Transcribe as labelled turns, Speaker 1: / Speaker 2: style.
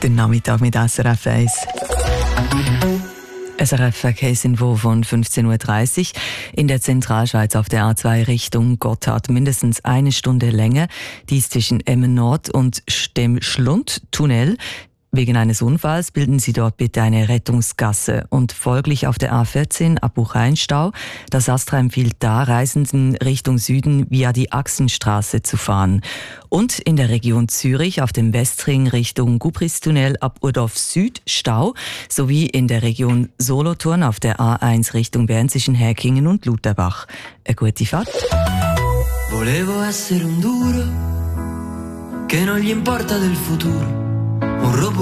Speaker 1: Den Nachmittag mit SRF 1. SRF Verkehrsinfo von 15.30 Uhr. In der Zentralschweiz auf der A2 Richtung Gotthard mindestens eine Stunde länger. Dies zwischen Emmen Nord und Stem-Schlund-Tunnel. Wegen eines Unfalls bilden Sie dort bitte eine Rettungsgasse und folglich auf der A14 ab Buchheim-Stau. Das ASTRA empfiehlt da, Reisenden Richtung Süden via die Achsenstraße zu fahren. Und in der Region Zürich auf dem Westring Richtung Gubristunnel ab Urdorf Süd Stau, sowie in der Region Solothurn auf der A1 Richtung Bernzischen Häkingen und Lutherbach. Eine gute Fahrt.
Speaker 2: Volevo essere un duro che non gli importa del futuro. Un robot